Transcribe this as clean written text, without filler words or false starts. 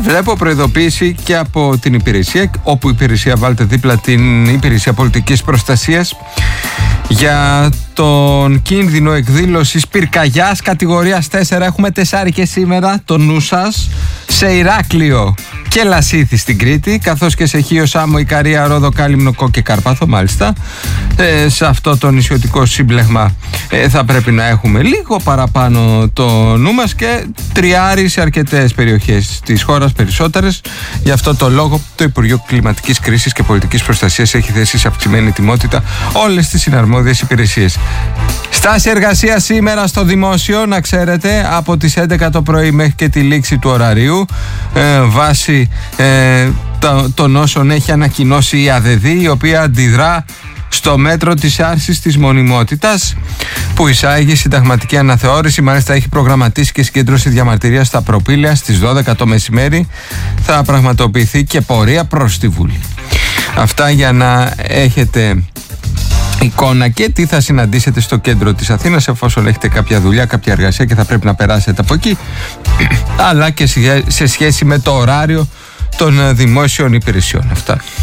Βλέπω προειδοποίηση και από την υπηρεσία, όπου η υπηρεσία βάλτε δίπλα την υπηρεσία πολιτικής προστασίας, για τον κίνδυνο εκδήλωσης πυρκαγιάς κατηγορίας 4. Έχουμε 4 και σήμερα, το νου σας, σε Ηράκλειο και Λασίθι στην Κρήτη, καθώς και σε Χίο, Σάμο, Ικαρία, Ρόδο, Κάλυμνο, Κό και Καρπάθο, μάλιστα. Σε αυτό το νησιωτικό σύμπλεγμα θα πρέπει να έχουμε λίγο παραπάνω το νου μας, και τριάρι σε αρκετές περιοχές της χώρας, περισσότερες. Γι' αυτό το λόγο το Υπουργείο Κλιματικής Κρίσης και Πολιτικής Προστασίας έχει θέσει σε αυξημένη ετοιμότητα όλες τις συναρμόδιες υπηρεσίες. Στάση εργασία σήμερα στο δημόσιο, να ξέρετε, από τις 11 το πρωί μέχρι και τη λήξη του ωραρίου, βάσει των όσων έχει ανακοινώσει η ΑΔΔ, η οποία αντιδρά στο μέτρο της άρσης της μονιμότητας που εισάγει συνταγματική αναθεώρηση. Μάλιστα έχει προγραμματίσει και συγκέντρωση διαμαρτυρίας στα Προπήλαια στις 12 το μεσημέρι. Θα πραγματοποιηθεί και πορεία προς τη Βουλή. Αυτά για να έχετε εικόνα και τι θα συναντήσετε στο κέντρο της Αθήνας, εφόσον έχετε κάποια δουλειά, κάποια εργασία και θα πρέπει να περάσετε από εκεί, αλλά και σε σχέση με το ωράριο των δημόσιων υπηρεσιών. Αυτά.